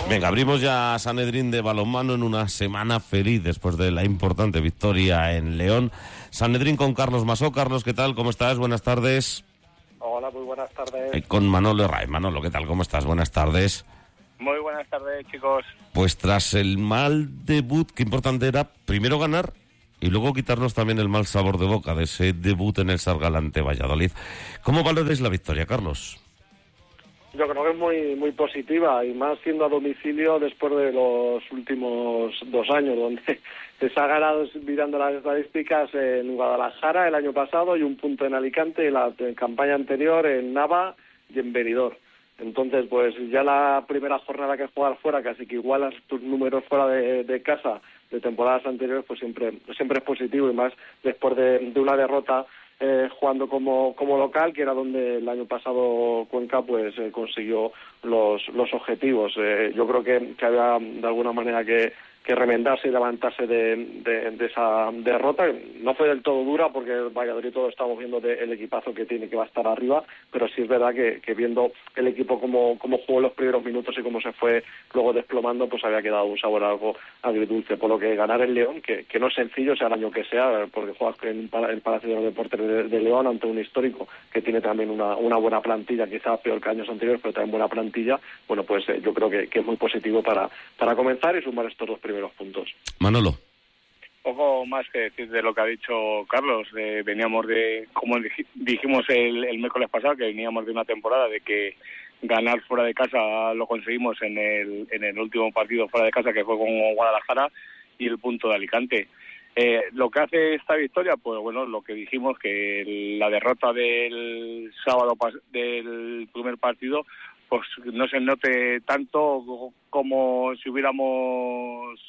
Venga, abrimos ya Sanedrín de balonmano en una semana feliz después de la importante victoria en León. Sanedrín con Carlos Masó. Carlos, ¿qué tal? ¿Cómo estás? Buenas tardes. Hola, muy buenas tardes. Con Manolo Herray. Manolo, ¿qué tal? ¿Cómo estás? Buenas tardes. Muy buenas tardes, chicos. Pues tras el mal debut, qué importante era primero ganar y luego quitarnos también el mal sabor de boca de ese debut en el Sargalante Valladolid. ¿Cómo valoráis la victoria, Carlos? Yo creo que es muy positiva, y más siendo a domicilio después de los últimos 2 años, donde se ha ganado, mirando las estadísticas, en Guadalajara el año pasado y un punto en Alicante, y la campaña anterior en Nava y en Benidorm. Entonces, pues ya la primera jornada que jugar fuera, casi que igualas tus números fuera de casa de temporadas anteriores, pues siempre es positivo, y más después de una derrota jugando como local, que era donde el año pasado Cuenca pues consiguió los objetivos. Yo creo que había de alguna manera que remendarse y levantarse de esa derrota. No fue del todo dura, porque Valladolid todos estamos viendo el equipazo que tiene, que va a estar arriba, pero sí es verdad que viendo el equipo cómo jugó los primeros minutos y cómo se fue luego desplomando, pues había quedado un sabor algo agridulce. Por lo que ganar el León, que no es sencillo, sea el año que sea, porque juegas en el Palacio de los Deportes de León ante un histórico que tiene también una buena plantilla, quizás peor que años anteriores, pero también buena plantilla. Bueno, pues yo creo que es muy positivo para comenzar y sumar estos 2 primeros puntos. Manolo. Poco más que decir de lo que ha dicho Carlos. Veníamos de, como dijimos el miércoles pasado, que veníamos de una temporada de que ganar fuera de casa lo conseguimos en el último partido fuera de casa, que fue con Guadalajara, y el punto de Alicante. Lo que hace esta victoria, pues bueno, lo que dijimos, que la derrota del sábado del primer partido, pues no se note tanto como si hubiéramos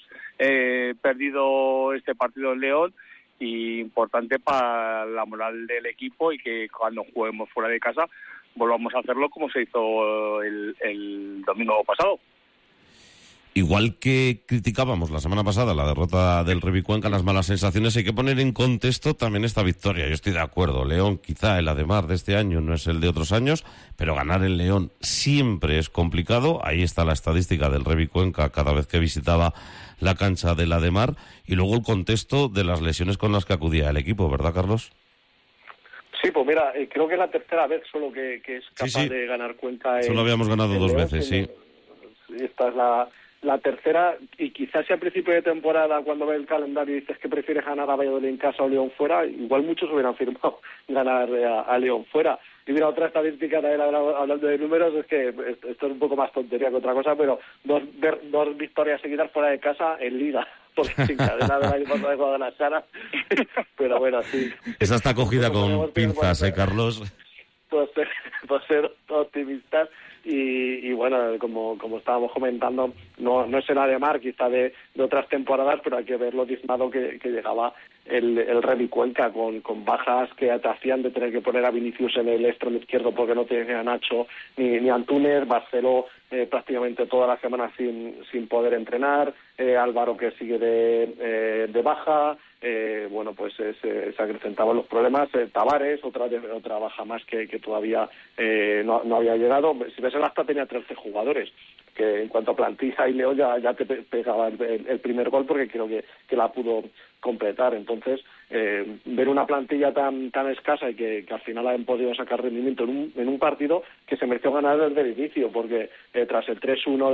perdido este partido en León, y importante para la moral del equipo, y que cuando juguemos fuera de casa volvamos a hacerlo como se hizo el domingo pasado. Igual que criticábamos la semana pasada la derrota del Revi Cuenca, las malas sensaciones, hay que poner en contexto también esta victoria. Yo estoy de acuerdo, León quizá el Ademar de este año no es el de otros años, pero ganar en León siempre es complicado. Ahí está la estadística del Revi Cuenca cada vez que visitaba la cancha del Ademar, y luego el contexto de las lesiones con las que acudía el equipo, ¿verdad, Carlos? Sí, pues mira, creo que es la tercera vez solo que es capaz de ganar Cuenca. Solo habíamos ganado 2 veces, sí. Esta es la tercera, y quizás si al principio de temporada, cuando ves el calendario y dices que prefieres ganar a Valladolid en casa o León fuera, igual muchos hubieran firmado ganar a León fuera. Y mira, otra estadística también, hablando de números, es que esto es un poco más tontería que otra cosa, pero 2 victorias seguidas fuera de casa en Liga, porque sin cadena del año pasado de Guadalajara. Pero bueno, sí. Esa está cogida con pinzas, Carlos. Pues ser optimistas. Y bueno, como estábamos comentando, no es el Ademar quizá de otras temporadas, pero hay que ver lo diezmado que llegaba el Revi Cuenca, con bajas que te hacían de tener que poner a Vinicius en el extremo izquierdo porque no tiene a Nacho ni Antúnez, Barceló prácticamente toda la semana sin poder entrenar, Álvaro que sigue de baja. Bueno, pues se acrecentaban los problemas. Tavares, otra baja más que todavía no había llegado. Si ves el acta, tenía 13 jugadores, que en cuanto a plantilla y León ya te pegaba el primer gol, porque creo que la pudo completar. Entonces, ver una plantilla tan escasa y que al final han podido sacar rendimiento en un partido que se mereció ganar desde el inicio, porque tras el 3-1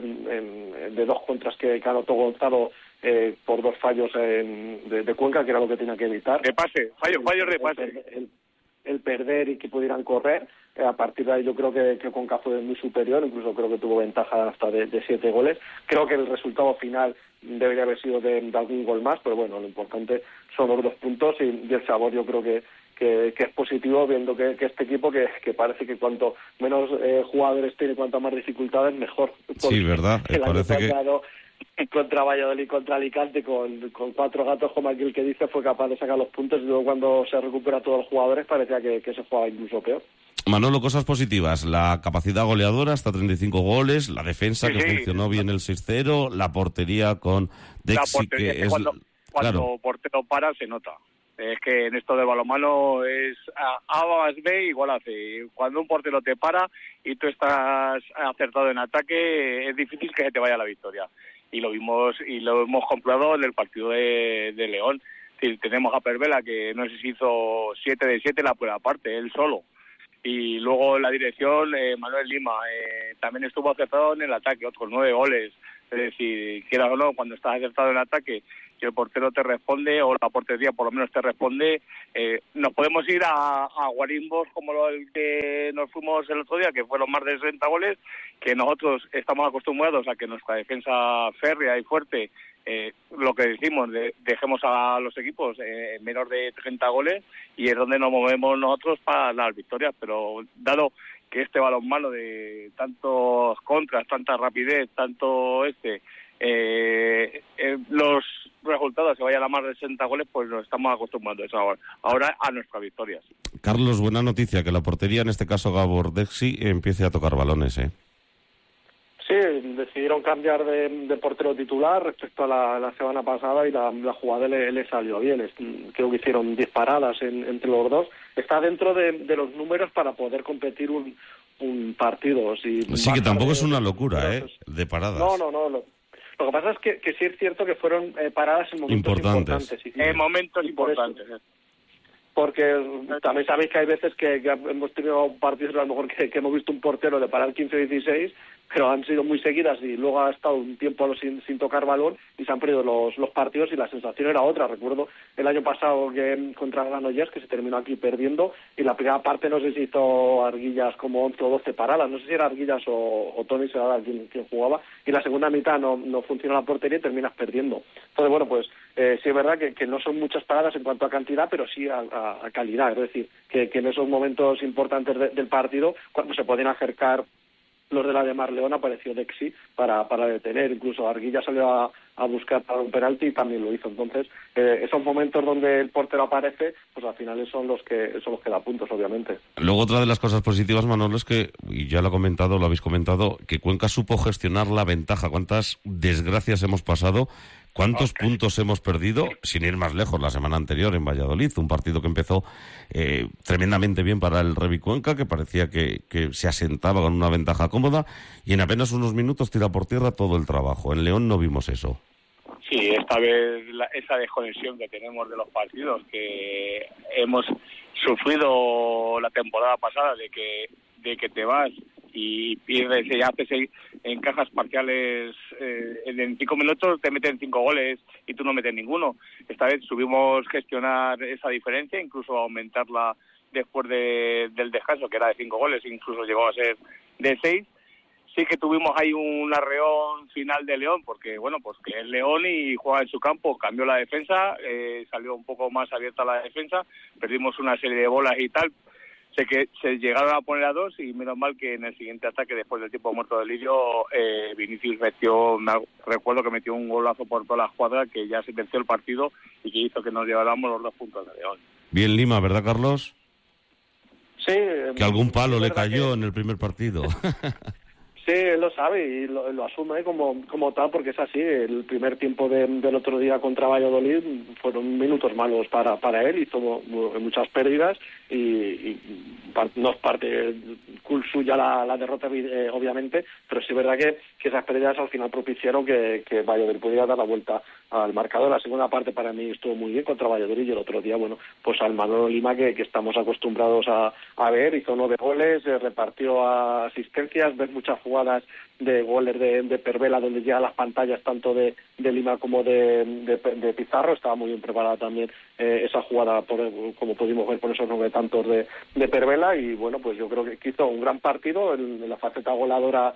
de 2 contras que anotó Gonzalo, por 2 fallos de Cuenca, que era lo que tenía que evitar. De pase, fallos de pase. El perder y que pudieran correr. A partir de ahí yo creo que Cuenca fue muy superior, incluso creo que tuvo ventaja hasta de 7 goles. Creo que el resultado final debería haber sido de algún gol más, pero bueno, lo importante son los 2 puntos, y el sabor yo creo que es positivo, viendo que este equipo que parece que cuanto menos jugadores tiene, cuanto más dificultades, mejor. Sí, verdad. Parece que contra Valladolid, contra Alicante, con 4 gatos, como aquel que dice, fue capaz de sacar los puntos, y luego cuando se recupera todos los jugadores parecía que se jugaba incluso peor. Manolo, cosas positivas: la capacidad goleadora, hasta 35 goles, la defensa que funcionó bien el 6-0, la portería con Dexi, que es cuando portero para se nota. Es que en esto de balonmano es A más B igual a C. Cuando un portero te para y tú estás acertado en ataque, es difícil que se te vaya la victoria. Y lo vimos y lo hemos comprobado en el partido de León. Sí, tenemos a Pervela, que no sé si hizo 7 de 7 la primera parte, él solo. Y luego en la dirección, Manuel Lima, también estuvo acertado en el ataque, otros 9 goles. Es decir, quieras o no, cuando estás acertado en el ataque, si el portero te responde, o la portería por lo menos te responde, nos podemos ir a guarimbos como el que nos fuimos el otro día, que fueron más de 60 goles, que nosotros estamos acostumbrados a que nuestra defensa férrea y fuerte, lo que decimos, dejemos a los equipos en menos de 30 goles, y es donde nos movemos nosotros para las victorias. Pero dado que este balonmano de tantos contras, tanta rapidez, tanto los resultados se vayan a más de 60 goles, pues nos estamos acostumbrando ahora a nuestras victorias. Carlos, buena noticia, que la portería, en este caso Gabor Dexi, empiece a tocar balones, ¿eh? Sí, decidieron cambiar de portero titular respecto a la semana pasada, y la jugada le salió bien. Creo que hicieron 10 paradas entre los dos. Está dentro de los números para poder competir un partido. Sí, que tampoco es una locura, de paradas. No. Lo que pasa es que sí es cierto que fueron paradas en momentos importantes. En momentos importantes. Porque también sabéis que hay veces que hemos tenido partidos, a lo mejor que hemos visto un portero de parar 15-16, pero han sido muy seguidas, y luego ha estado un tiempo sin tocar balón y se han perdido los partidos, y la sensación era otra. Recuerdo el año pasado que contra Granollers, que se terminó aquí perdiendo, y la primera parte no sé si hizo Arguillas como 11 o 12 paradas, no sé si era Arguillas o Tony Serada quien jugaba, y la segunda mitad no funciona la portería y terminas perdiendo. Entonces, bueno, pues sí es verdad que no son muchas paradas en cuanto a cantidad, pero sí a calidad. Es decir, que en esos momentos importantes del partido, cuando se pueden acercar los de la de Marleón, apareció Dexi para detener. Incluso Arguilla salió a buscar para un penalti y también lo hizo. Entonces, esos momentos donde el portero aparece, pues al final son los que da puntos, obviamente. Luego, otra de las cosas positivas, Manolo, es que, y ya lo habéis comentado, que Cuenca supo gestionar la ventaja. ¿Cuántas desgracias hemos pasado? ¿Cuántos puntos hemos perdido? Sin ir más lejos, la semana anterior en Valladolid, un partido que empezó tremendamente bien para el Revi Cuenca, que parecía que se asentaba con una ventaja cómoda, y en apenas unos minutos tira por tierra todo el trabajo. En León no vimos eso. Sí, esta vez esa desconexión que tenemos de los partidos, que hemos sufrido la temporada pasada, de que te vas y pierdes y haces en cajas parciales, en 5 minutos te meten 5 goles y tú no metes ninguno. Esta vez subimos gestionar esa diferencia, incluso aumentarla después del descanso, que era de 5 goles, incluso llegó a ser de 6. Sí que tuvimos ahí un arreón final de León, porque bueno, pues que es León y juega en su campo, cambió la defensa, salió un poco más abierta la defensa, perdimos una serie de bolas y tal. Sé que se llegaron a poner a 2, y menos mal que en el siguiente ataque, después del tiempo muerto de Lirio, Vinicius recuerdo que metió un golazo por toda la escuadra, que ya sentenció el partido y que hizo que nos lleváramos los 2 puntos de León. Bien Lima, ¿verdad, Carlos? Sí. Que algún palo le cayó en el primer partido. Sí, él lo sabe y lo asume como tal, porque es así. El primer tiempo del otro día contra Valladolid fueron minutos malos para él, hizo muchas pérdidas, y no es parte suya la derrota, obviamente, pero sí es verdad que esas pérdidas al final propiciaron que Valladolid pudiera dar la vuelta al marcador. La segunda parte para mí estuvo muy bien contra Valladolid, y el otro día, bueno, pues al Manolo Lima que estamos acostumbrados a ver, hizo 9 goles, repartió asistencias, ver muchas jugadas de goles de Pervela, donde llegan las pantallas tanto de Lima como de Pizarro. Estaba muy bien preparada también esa jugada, como pudimos ver, por esos 9 tantos de Pervela. Y bueno, pues yo creo que hizo un gran partido en la faceta goleadora.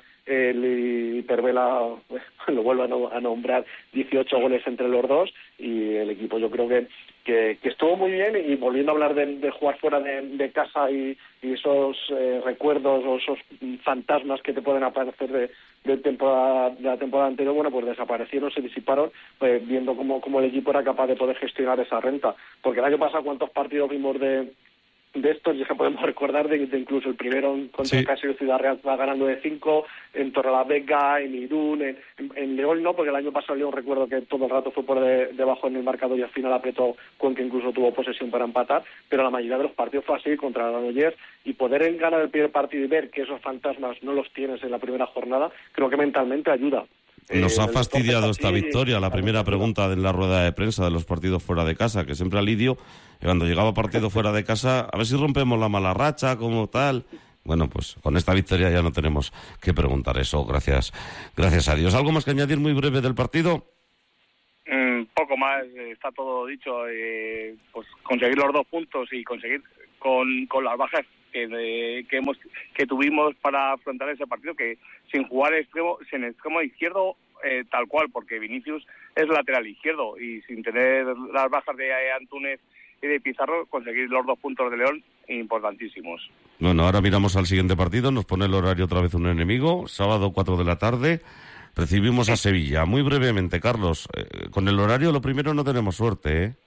Y Pervela lo vuelvo a nombrar, 18 goles entre los dos, y el equipo yo creo que estuvo muy bien. Y volviendo a hablar de jugar fuera de casa y esos recuerdos o esos fantasmas que te pueden aparecer de la temporada anterior, bueno, pues desaparecieron, se disiparon, viendo cómo el equipo era capaz de poder gestionar esa renta. Porque el año pasado, ¿cuántos partidos vimos de de estos, ya que podemos recordar de incluso el primero contra Casio Ciudad Real va ganando de 5, en Torrelavega, en Irún, en León no, porque el año pasado León recuerdo que todo el rato fue por debajo en el marcador y al final apretó Cuenca, incluso tuvo posesión para empatar, pero la mayoría de los partidos fue así contra Granollers, y poder ganar el primer partido y ver que esos fantasmas no los tienes en la primera jornada, creo que mentalmente ayuda. Nos ha fastidiado esta victoria, la primera pregunta de la rueda de prensa de los partidos fuera de casa, que siempre a Lidio, cuando llegaba partido fuera de casa, a ver si rompemos la mala racha, como tal. Bueno, pues con esta victoria ya no tenemos que preguntar eso, gracias a Dios. ¿Algo más que añadir muy breve del partido? Poco más, está todo dicho. Pues conseguir los 2 puntos y conseguir con las bajas que tuvimos para afrontar ese partido, que sin jugar en extremo izquierdo tal cual, porque Vinicius es lateral izquierdo, y sin tener las bajas de Antúnez y de Pizarro, conseguir los 2 puntos de León importantísimos. Bueno, ahora miramos al siguiente partido, nos pone el horario otra vez un enemigo, sábado 4 de la tarde, recibimos a Sevilla. Muy brevemente, Carlos, con el horario lo primero no tenemos suerte, ¿eh?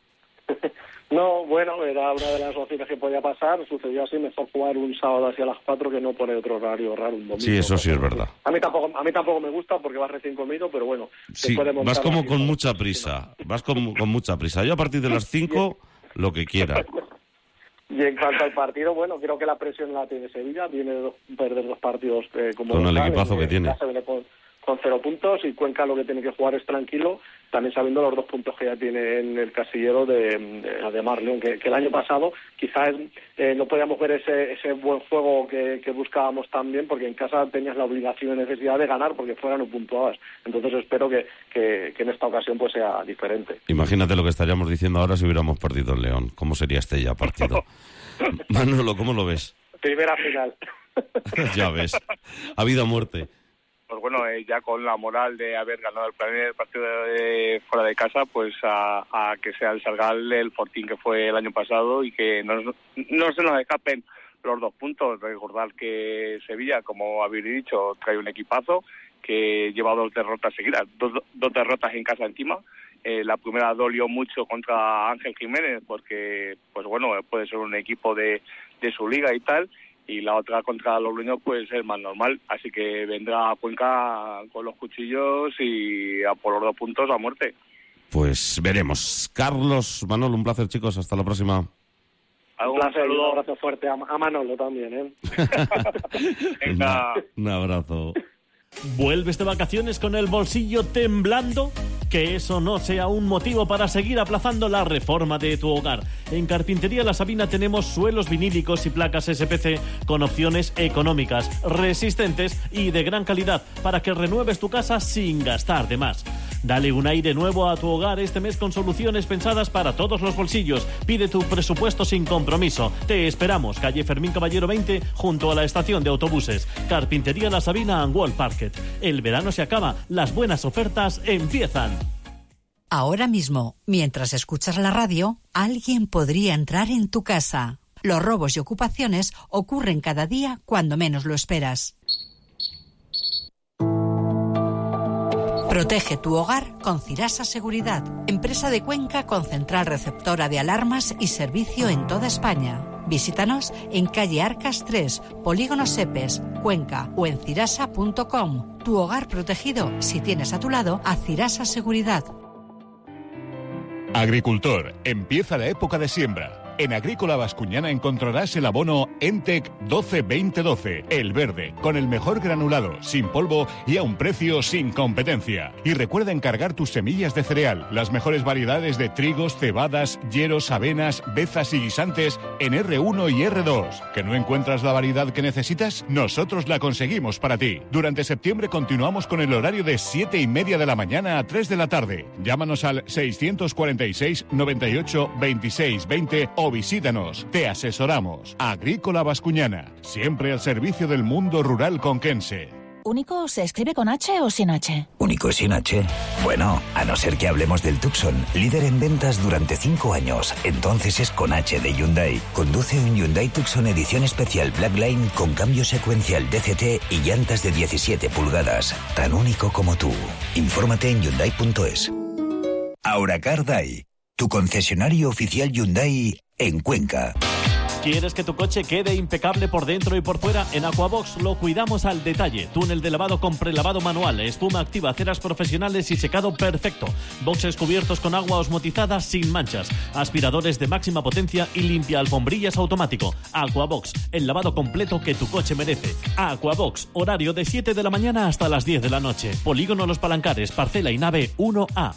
No, bueno, era una de las opciones que podía pasar, sucedió así, mejor jugar un sábado hacia las 4 que no poner otro horario raro, un domingo. Sí, eso sí es verdad. A mí tampoco me gusta porque vas recién comido, pero bueno. Sí, vas como con mucha prisa, con mucha prisa. Yo a partir de las 5, lo que quiera. Y en cuanto al partido, bueno, creo que la presión la tiene Sevilla, viene de perder 2 partidos como con el local, equipazo que tiene. Se viene con 0 puntos, y Cuenca lo que tiene que jugar es tranquilo, también sabiendo los 2 puntos que ya tiene en el casillero de Marleón, que el año pasado quizás no podíamos ver ese buen juego que buscábamos también, porque en casa tenías la obligación y necesidad de ganar, porque fuera no puntuabas. Entonces espero que en esta ocasión pues sea diferente. Imagínate lo que estaríamos diciendo ahora si hubiéramos perdido en León. ¿Cómo sería este ya partido? Manolo, ¿cómo lo ves? Primera final. Ya ves, ha habido muerte. Pues bueno, ya con la moral de haber ganado el primer partido fuera de casa, pues a que sea el Sargal el fortín que fue el año pasado, y que no se nos escapen los 2 puntos. Recordar que Sevilla, como habéis dicho, trae un equipazo que lleva 2 derrotas seguidas, dos derrotas en casa encima. La primera dolió mucho contra Ángel Jiménez, porque pues bueno, puede ser un equipo de su liga y tal, y la otra contra los Logroño pues es más normal, así que vendrá a Cuenca con los cuchillos y a por los 2 puntos a muerte. Pues veremos. Carlos, Manolo, un placer, chicos, hasta la próxima. Un placer, un abrazo fuerte a Manolo también, ¿eh? Venga. Un abrazo. ¿Vuelves de vacaciones con el bolsillo temblando? Que eso no sea un motivo para seguir aplazando la reforma de tu hogar. En Carpintería La Sabina tenemos suelos vinílicos y placas SPC con opciones económicas, resistentes y de gran calidad para que renueves tu casa sin gastar de más. Dale un aire nuevo a tu hogar este mes con soluciones pensadas para todos los bolsillos. Pide tu presupuesto sin compromiso. Te esperamos, calle Fermín Caballero 20, junto a la estación de autobuses. Carpintería La Sabina and Wall Parket. El verano se acaba, las buenas ofertas empiezan. Ahora mismo, mientras escuchas la radio, alguien podría entrar en tu casa. Los robos y ocupaciones ocurren cada día cuando menos lo esperas. Protege tu hogar con Cirasa Seguridad, empresa de Cuenca con central receptora de alarmas y servicio en toda España. Visítanos en calle Arcas 3, Polígono Sepes, Cuenca, o en cirasa.com. Tu hogar protegido si tienes a tu lado a Cirasa Seguridad. Agricultor, empieza la época de siembra. En Agrícola Bascuñana encontrarás el abono Entec 12-20-12, el verde, con el mejor granulado, sin polvo y a un precio sin competencia. Y recuerda encargar tus semillas de cereal, las mejores variedades de trigos, cebadas, yeros, avenas, bezas y guisantes en R1 y R2. ¿Que no encuentras la variedad que necesitas? Nosotros la conseguimos para ti. Durante septiembre continuamos con el horario de 7:30 de la mañana a 3 de la tarde. Llámanos al 646 98 26 20 o visítanos. Te asesoramos. Agrícola Bascuñana, siempre al servicio del mundo rural conquense. ¿Único se escribe con H o sin H? ¿Único sin H? Bueno, a no ser que hablemos del Tucson, líder en ventas durante 5 años. Entonces es con H de Hyundai. Conduce un Hyundai Tucson edición especial Blackline con cambio secuencial DCT y llantas de 17 pulgadas. Tan único como tú. Infórmate en Hyundai.es. Auracar Day, tu concesionario oficial Hyundai en Cuenca. ¿Quieres que tu coche quede impecable por dentro y por fuera? En Aquabox lo cuidamos al detalle. Túnel de lavado con prelavado manual, espuma activa, ceras profesionales y secado perfecto. Boxes cubiertos con agua osmotizada sin manchas. Aspiradores de máxima potencia y limpia alfombrillas automático. Aquabox, el lavado completo que tu coche merece. Aquabox, horario de 7 de la mañana hasta las 10 de la noche. Polígono Los Palancares, parcela y nave 1A.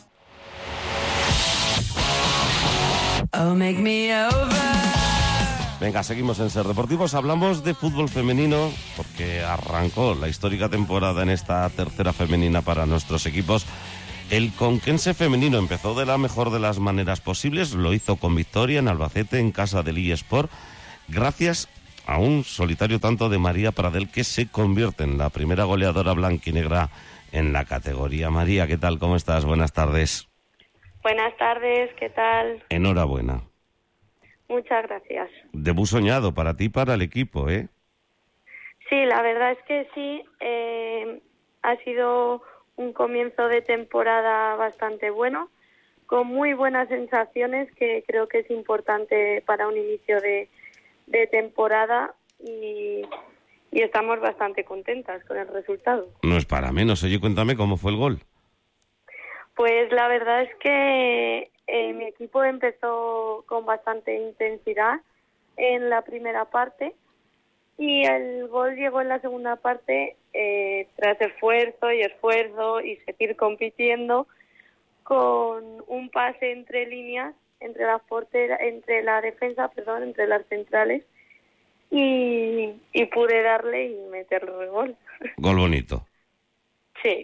Oh, make me over. Venga, seguimos en Ser Deportivos. Hablamos de fútbol femenino porque arrancó la histórica temporada en esta tercera femenina para nuestros equipos. El Conquense femenino empezó de la mejor de las maneras posibles. Lo hizo con victoria en Albacete, en casa del eSport, gracias a un solitario tanto de María Pradel, que se convierte en la primera goleadora blanquinegra en la categoría. María, ¿qué tal? ¿Cómo estás? Buenas tardes. Buenas tardes, ¿qué tal? Enhorabuena. Muchas gracias. Debut soñado para ti y para el equipo, ¿eh? Sí, la verdad es que sí. Ha sido un comienzo de temporada bastante bueno, con muy buenas sensaciones, que creo que es importante para un inicio de temporada, y estamos bastante contentas con el resultado. No es para menos. Oye, cuéntame cómo fue el gol. Pues la verdad es que mi equipo empezó con bastante intensidad en la primera parte y el gol llegó en la segunda parte tras esfuerzo y seguir compitiendo, con un pase entre líneas, entre las centrales, y pude darle y meterle el gol. Gol bonito. Sí.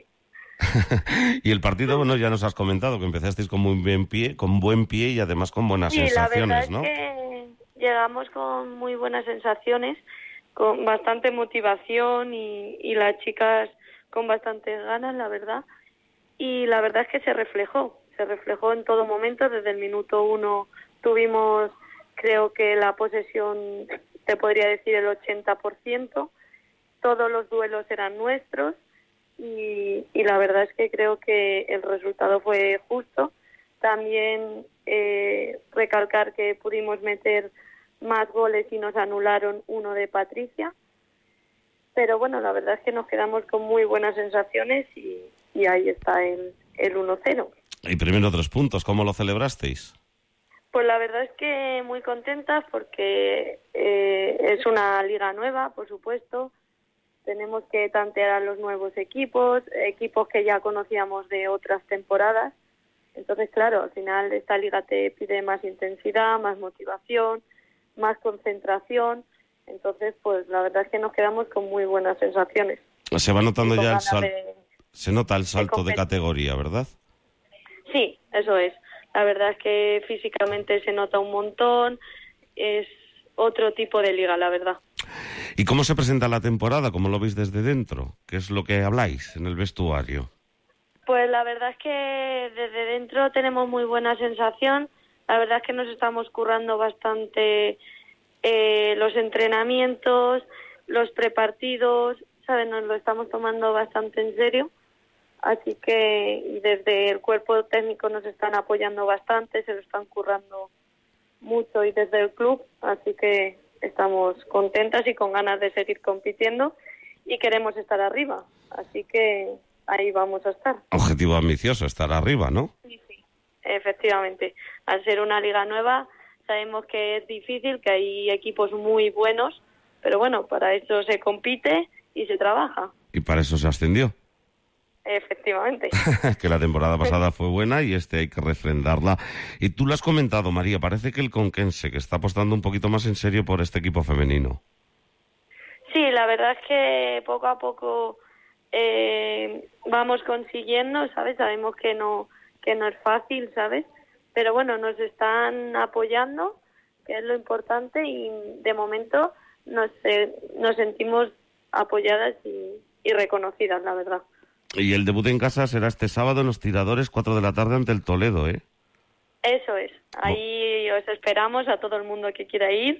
Y el partido, bueno, ya nos has comentado que empezasteis con buen pie y además con buenas sensaciones, ¿no? Sí, la verdad es que llegamos con muy buenas sensaciones, con bastante motivación y las chicas con bastantes ganas, la verdad. Y la verdad es que se reflejó en todo momento. Desde el minuto 1 tuvimos, creo que la posesión, te podría decir el 80%. Todos los duelos eran nuestros. Y la verdad es que creo que el resultado fue justo. También recalcar que pudimos meter más goles y nos anularon uno de Patricia. Pero bueno, la verdad es que nos quedamos con muy buenas sensaciones y ahí está el 1-0. Y primero 3 puntos, ¿cómo lo celebrasteis? Pues la verdad es que muy contentas porque es una liga nueva, por supuesto. Tenemos que tantear a los nuevos equipos que ya conocíamos de otras temporadas. Entonces, claro, al final esta liga te pide más intensidad, más motivación, más concentración. Entonces, pues la verdad es que nos quedamos con muy buenas sensaciones. Se va notando ya el salto. Se nota el salto de categoría, ¿verdad? Sí, eso es. La verdad es que físicamente se nota un montón. Es otro tipo de liga, la verdad. ¿Y cómo se presenta la temporada? ¿Cómo lo veis desde dentro? ¿Qué es lo que habláis en el vestuario? Pues la verdad es que desde dentro tenemos muy buena sensación. La verdad es que nos estamos currando bastante los entrenamientos, los prepartidos, ¿sabes? Nos lo estamos tomando bastante en serio. Así que desde el cuerpo técnico nos están apoyando bastante, se lo están currando mucho, y desde el club, así que estamos contentas y con ganas de seguir compitiendo y queremos estar arriba, así que ahí vamos a estar. Objetivo ambicioso, estar arriba, ¿no? Sí, efectivamente. Al ser una liga nueva, sabemos que es difícil, que hay equipos muy buenos, pero bueno, para eso se compite y se trabaja. Y para eso se ascendió. Efectivamente. Que la temporada pasada fue buena y hay que refrendarla. Y tú lo has comentado, María, parece que el Conquense, que está apostando un poquito más en serio por este equipo femenino. Sí, la verdad es que poco a poco vamos consiguiendo, ¿sabes? Sabemos que no es fácil, ¿sabes? Pero bueno, nos están apoyando, que es lo importante, y de momento nos sentimos apoyadas y reconocidas, la verdad. Y el debut en casa será este sábado en Los Tiradores, 4 de la tarde, ante el Toledo, ¿eh? Eso es. Ahí os esperamos a todo el mundo que quiera ir,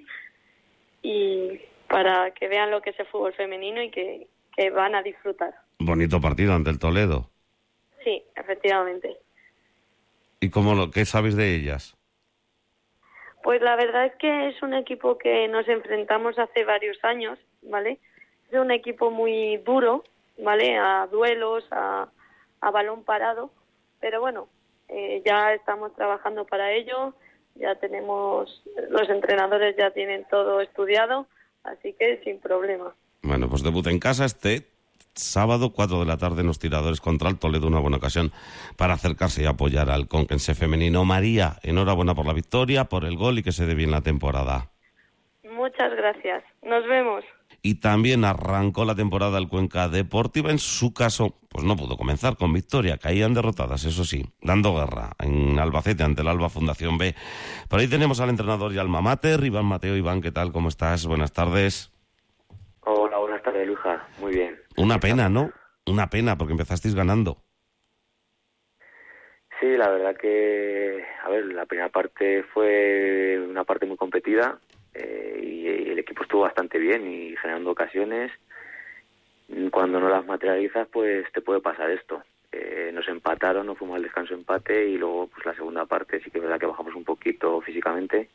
y para que vean lo que es el fútbol femenino y que van a disfrutar. Bonito partido ante el Toledo. Sí, efectivamente. ¿Y qué sabéis de ellas? Pues la verdad es que es un equipo que nos enfrentamos hace varios años, ¿vale? Es un equipo muy duro, ¿vale? A duelos, a balón parado, pero bueno, ya estamos trabajando para ello, ya tenemos, los entrenadores ya tienen todo estudiado, así que sin problema. Bueno, pues debut en casa sábado, 4 de la tarde, en los Tiradores contra el Toledo, una buena ocasión para acercarse y apoyar al Conquense femenino. María, enhorabuena por la victoria, por el gol y que se dé bien la temporada. Muchas gracias. Nos vemos. Y también arrancó la temporada el Cuenca Deportiva. En su caso, pues no pudo comenzar con victoria. Caían derrotadas, eso sí, dando guerra en Albacete ante el Alba Fundación B. Por ahí tenemos al entrenador y alma mater, Iván Mateo. Iván, ¿qué tal? ¿Cómo estás? Buenas tardes. Hola, buenas tardes, Luja. Muy bien. Una pena, ¿no? Una pena, porque empezasteis ganando. Sí, la verdad que, la primera parte fue una parte muy competida y el equipo estuvo bastante bien y generando ocasiones. Cuando no las materializas, pues te puede pasar esto. Nos empataron, nos fuimos al descanso empate y luego pues la segunda parte sí que es verdad que bajamos un poquito físicamente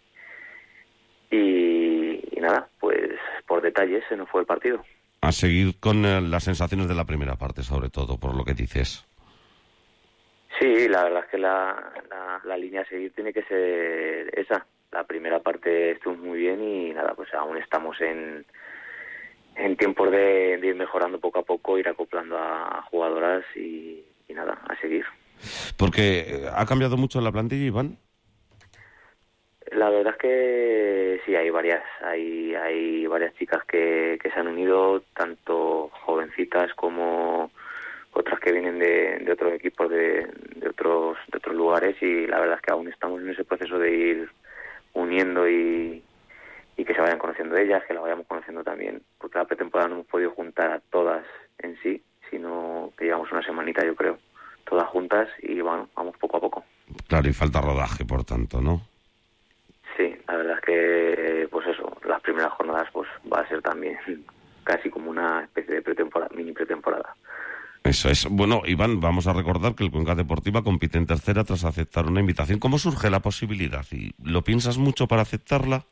y nada, pues por detalles se nos fue el partido. A seguir con las sensaciones de la primera parte, sobre todo, por lo que dices. Sí, la verdad es que la línea a seguir tiene que ser esa. La primera parte estuvo muy bien y nada, pues aún estamos en tiempos de ir mejorando poco a poco, ir acoplando a jugadoras y nada, a seguir. Porque ha cambiado mucho la plantilla, Iván. La verdad es que sí, hay varias chicas que se han unido, tanto jovencitas como otras que vienen de otros equipos de otros lugares, y la verdad es que aún estamos en ese proceso de ir uniendo y que se vayan conociendo ellas, que las vayamos conociendo también, porque la pretemporada no hemos podido juntar a todas en sí, sino que llevamos una semanita, yo creo, todas juntas y bueno, vamos poco a poco. Claro, y falta rodaje, por tanto, ¿no? Sí, la verdad es que, pues eso, las primeras jornadas pues va a ser también casi como una especie de pretemporada, mini pretemporada. Eso es. Bueno, Iván, vamos a recordar que el Cuenca Deportiva compite en tercera tras aceptar una invitación. ¿Cómo surge la posibilidad? ¿Y lo piensas mucho para aceptarla?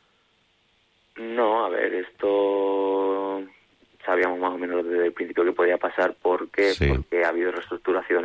No, esto sabíamos más o menos desde el principio que podía pasar porque ha habido reestructuración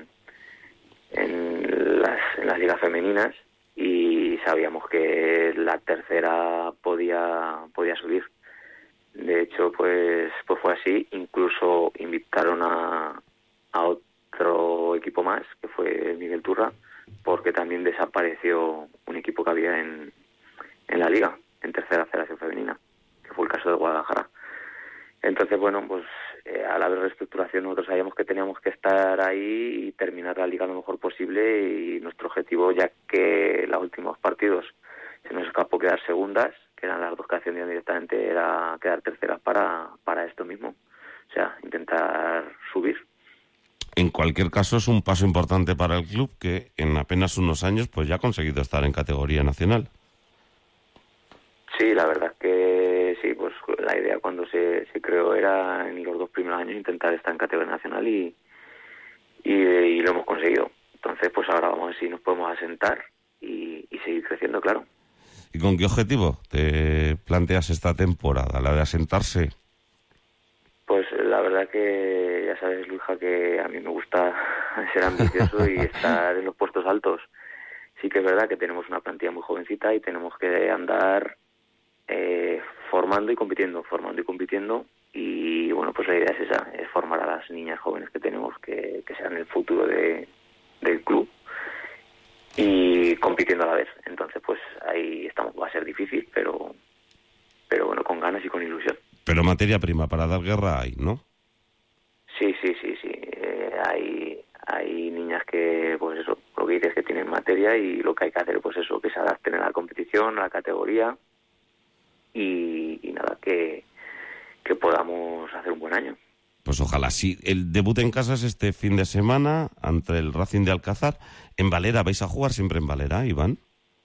en las ligas femeninas y sabíamos que la tercera podía subir. De hecho, pues fue así. Incluso invitaron a otro equipo más, que fue Miguel Turra, porque también desapareció un equipo que había en la liga, en tercera federación femenina, que fue el caso de Guadalajara. Entonces, bueno, pues al haber reestructuración nosotros sabíamos que teníamos que estar ahí y terminar la liga lo mejor posible, y nuestro objetivo, ya que los últimos partidos se nos escapó quedar segundas, que eran las dos que ascendían directamente, era quedar terceras para esto mismo, o sea, intentar subir. En cualquier caso, es un paso importante para el club que en apenas unos años pues ya ha conseguido estar en categoría nacional. Sí, la verdad es que sí, pues la idea cuando se creó era en los 2 primeros años intentar estar en categoría nacional y lo hemos conseguido. Entonces, pues ahora vamos a ver si nos podemos asentar y seguir creciendo, claro. ¿Y con qué objetivo te planteas esta temporada, la de asentarse? Pues la verdad que ya sabes, Luja, que a mí me gusta ser ambicioso y estar en los puestos altos. Sí que es verdad que tenemos una plantilla muy jovencita y tenemos que andar formando y compitiendo, y bueno, pues la idea es esa, es formar a las niñas jóvenes que tenemos que sean el futuro del club y compitiendo a la vez. Entonces pues ahí estamos, va a ser difícil, pero bueno, con ganas y con ilusión. Pero materia prima para dar guerra hay, ¿no? Sí. Hay niñas que, pues eso, lo que dices, que tienen materia, y lo que hay que hacer, pues eso, que se adapten a la competición, a la categoría, y nada, que podamos hacer un buen año. Pues ojalá. Sí, el debut en casa es este fin de semana ante el Racing de Alcázar. ¿En Valera vais a jugar siempre en Valera, Iván?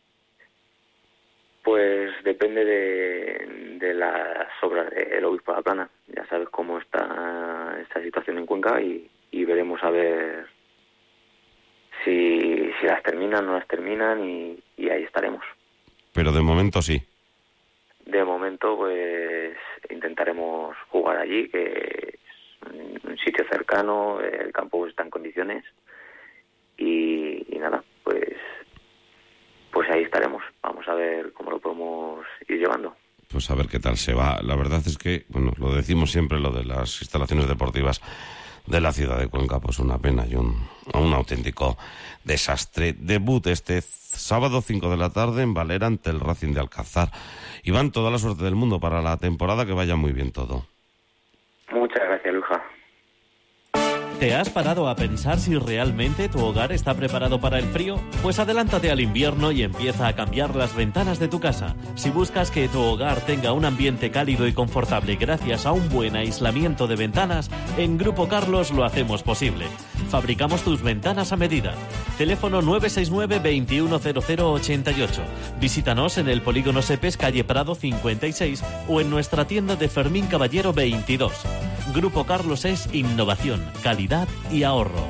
Pues depende de las obras del Obispo de La Plana. Ya sabes cómo está esta situación en Cuenca y veremos a ver si las terminan o no las terminan, y ahí estaremos. Pero de momento sí. De momento, pues intentaremos jugar allí, que es un sitio cercano, el campo está en condiciones y nada, pues ahí estaremos. Vamos a ver cómo lo podemos ir llevando. Pues a ver qué tal se va. La verdad es que, bueno, lo decimos siempre, lo de las instalaciones deportivas de la ciudad de Cuenca, pues una pena y un auténtico desastre. Debut este sábado 5 de la tarde en Valera ante el Racing de Alcázar. Iván, toda la suerte del mundo para la temporada, que vaya muy bien todo. Muchas gracias, Luja. ¿Te has parado a pensar si realmente tu hogar está preparado para el frío? Pues adelántate al invierno y empieza a cambiar las ventanas de tu casa. Si buscas que tu hogar tenga un ambiente cálido y confortable gracias a un buen aislamiento de ventanas, en Grupo Carlos lo hacemos posible. Fabricamos tus ventanas a medida. Teléfono 969 210088. Visítanos en el Polígono Sepes, calle Prado 56 o en nuestra tienda de Fermín Caballero 22. Grupo Carlos es innovación, calidad y ahorro.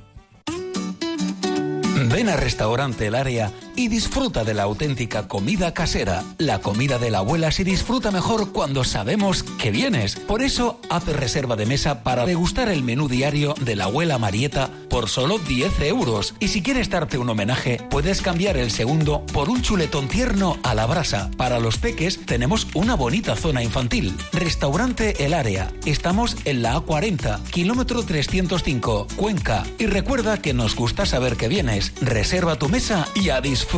Ven a Restaurante El Área y disfruta de la auténtica comida casera. La comida de la abuela se disfruta mejor cuando sabemos que vienes. Por eso, haz reserva de mesa para degustar el menú diario de la abuela Marieta por solo 10 euros. Y si quieres darte un homenaje, puedes cambiar el segundo por un chuletón tierno a la brasa. Para los peques, tenemos una bonita zona infantil. Restaurante El Área. Estamos en la A40, kilómetro 305, Cuenca. Y recuerda que nos gusta saber que vienes. Reserva tu mesa y a disfrutar.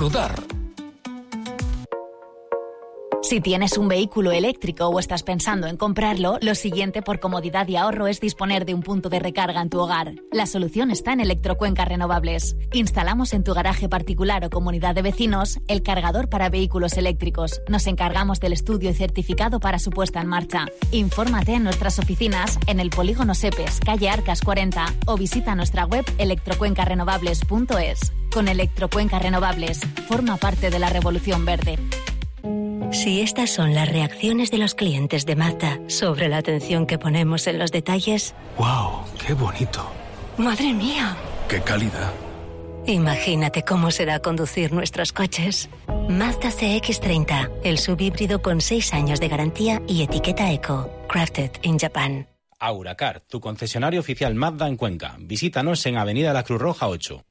Si tienes un vehículo eléctrico o estás pensando en comprarlo, lo siguiente por comodidad y ahorro es disponer de un punto de recarga en tu hogar. La solución está en Electrocuenca Renovables. Instalamos en tu garaje particular o comunidad de vecinos el cargador para vehículos eléctricos. Nos encargamos del estudio y certificado para su puesta en marcha. Infórmate en nuestras oficinas en el Polígono Sepes, calle Arcas 40 o visita nuestra web electrocuencarenovables.es. Con Electrocuenca Renovables, forma parte de la revolución verde. Si estas son las reacciones de los clientes de Mazda sobre la atención que ponemos en los detalles... ¡Wow! ¡Qué bonito! ¡Madre mía! ¡Qué calidad! Imagínate cómo será conducir nuestros coches. Mazda CX-30, el subhíbrido con 6 años de garantía y etiqueta Eco. Crafted in Japan. Auracar, tu concesionario oficial Mazda en Cuenca. Visítanos en Avenida La Cruz Roja 8.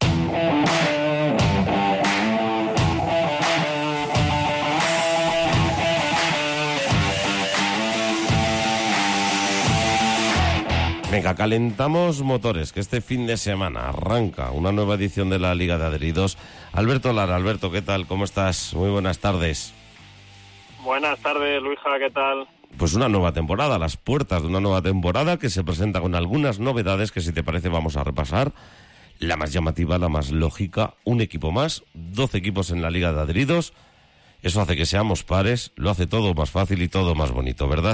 Venga, calentamos motores, que este fin de semana arranca una nueva edición de la Liga de Adheridos. Alberto Lara, Alberto, ¿qué tal? ¿Cómo estás? Muy buenas tardes. Buenas tardes, Luija, ¿qué tal? Pues una nueva temporada, a las puertas de una nueva temporada que se presenta con algunas novedades que, si te parece, vamos a repasar. La más llamativa, la más lógica, un equipo más, 12 equipos en la Liga de Adheridos. Eso hace que seamos pares, lo hace todo más fácil y todo más bonito, ¿verdad?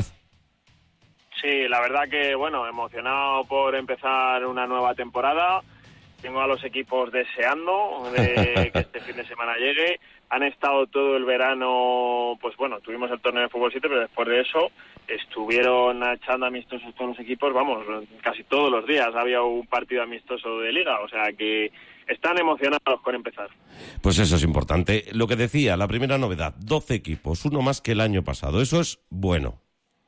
Sí, la verdad que, bueno, emocionado por empezar una nueva temporada. Tengo a los equipos deseando de que este fin de semana llegue. Han estado todo el verano, pues bueno, tuvimos el torneo de fútbol 7, pero después de eso estuvieron echando amistosos todos los equipos, vamos, casi todos los días había un partido amistoso de liga, o sea que están emocionados con empezar. Pues eso es importante. Lo que decía, la primera novedad, 12 equipos, uno más que el año pasado, eso es bueno.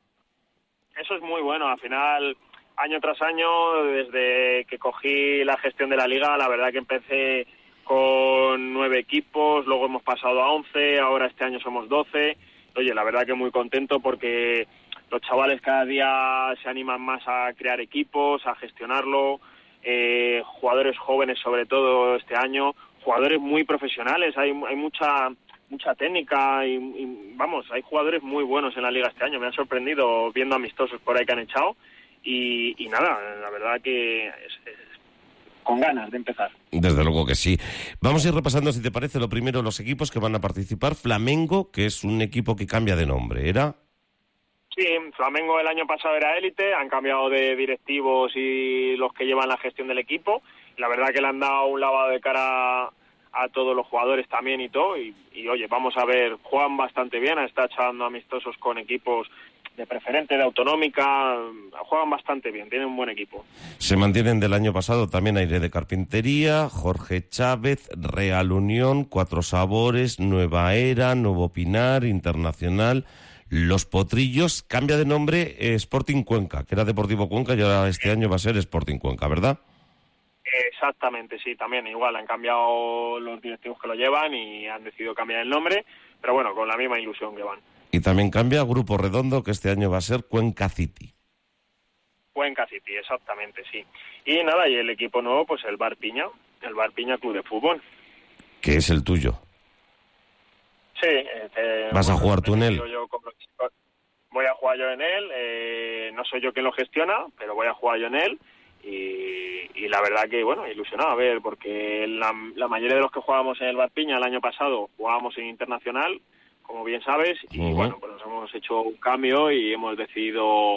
Eso es muy bueno, al final, año tras año, desde que cogí la gestión de la liga, la verdad que empecé con 9 equipos, luego hemos pasado a 11, ahora este año somos 12. Oye, la verdad que muy contento porque los chavales cada día se animan más a crear equipos, a gestionarlo, jugadores jóvenes sobre todo este año, jugadores muy profesionales, hay mucha técnica y vamos, hay jugadores muy buenos en la liga este año. Me han sorprendido viendo amistosos por ahí que han echado y nada, la verdad que es con ganas de empezar. Desde luego que sí. Vamos a ir repasando, si te parece, lo primero, los equipos que van a participar. Flamengo, que es un equipo que cambia de nombre, ¿era? Sí, Flamengo el año pasado era élite, han cambiado de directivos y los que llevan la gestión del equipo. La verdad que le han dado un lavado de cara a todos los jugadores también y todo, y oye, vamos a ver, juegan bastante bien, está echando amistosos con equipos preferente, de autonómica, juegan bastante bien, tienen un buen equipo. Se mantienen del año pasado también Aire de Carpintería, Jorge Chávez, Real Unión, Cuatro Sabores, Nueva Era, Nuevo Pinar, Internacional, Los Potrillos. Cambia de nombre Sporting Cuenca, que era Deportivo Cuenca y ahora este año va a ser Sporting Cuenca, ¿verdad? Exactamente, sí, también igual han cambiado los directivos que lo llevan y han decidido cambiar el nombre, pero bueno, con la misma ilusión que van. Y también cambia Grupo Redondo, que este año va a ser Cuenca City. Cuenca City, exactamente, sí. Y nada, y el equipo nuevo, pues el Bar Piña Club de Fútbol. Que es el tuyo. Sí. ¿Vas a jugar tú en él? Voy a jugar yo en él, no soy yo quien lo gestiona, pero voy a jugar yo en él. Y la verdad que, bueno, ilusionado a ver, porque la mayoría de los que jugábamos en el Bar Piña el año pasado jugábamos en Internacional, como bien sabes, y bueno, pues nos hemos hecho un cambio y hemos decidido